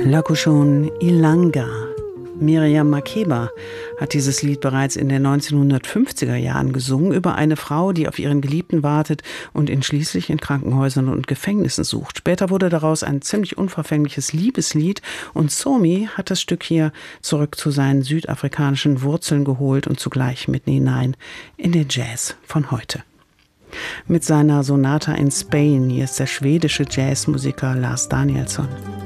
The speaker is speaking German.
Lakushon Ilanga. Miriam Makeba hat dieses Lied bereits in den 1950er Jahren gesungen über eine Frau, die auf ihren Geliebten wartet und ihn schließlich in Krankenhäusern und Gefängnissen sucht. Später wurde daraus ein ziemlich unverfängliches Liebeslied und Somi hat das Stück hier zurück zu seinen südafrikanischen Wurzeln geholt und zugleich mitten hinein in den Jazz von heute. Mit seiner Sonata in Spain, hier ist der schwedische Jazzmusiker Lars Danielsson.